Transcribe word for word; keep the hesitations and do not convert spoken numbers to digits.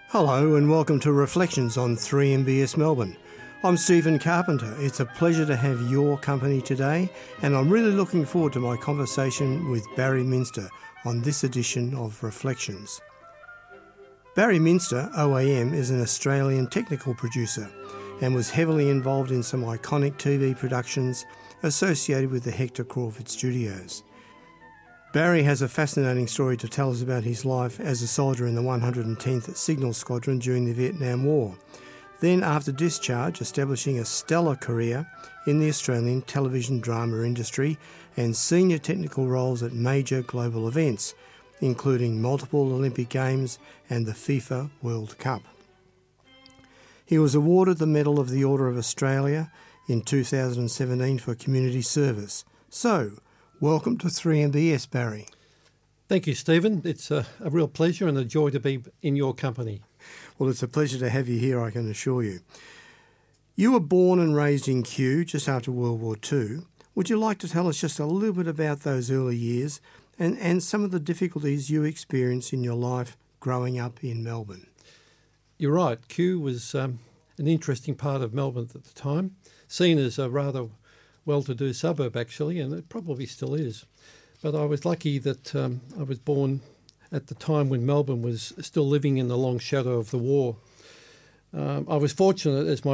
Hello and welcome to Reflections on three M B S Melbourne. I'm Stephen Carpenter. It's a pleasure to have your company today, and I'm really looking forward to my conversation with Barry Minster on this edition of Reflections. Barry Minster, O A M, is an Australian technical producer and was heavily involved in some iconic T V productions associated with the Hector Crawford Studios. Barry has a fascinating story to tell us about his life as a soldier in the one hundred tenth Signal Squadron during the Vietnam War. Then, after discharge, establishing a stellar career in the Australian television drama industry and senior technical roles at major global events, including multiple Olympic Games and the FIFA World Cup. He was awarded the Medal of the Order of Australia in two thousand seventeen for community service. So, welcome to three M B S, Barry. Thank you, Stephen. It's a, a real pleasure and a joy to be in your company. Well, it's a pleasure to have you here, I can assure you. You were born and raised in Kew just after World War Two. Would you like to tell us just a little bit about those early years and, and some of the difficulties you experienced in your life growing up in Melbourne? You're right. Kew was um, an interesting part of Melbourne at the time, seen as a rather well-to-do suburb, actually, and it probably still is. But I was lucky that um, I was born at the time when Melbourne was still living in the long shadow of the war. Um, I was fortunate, as my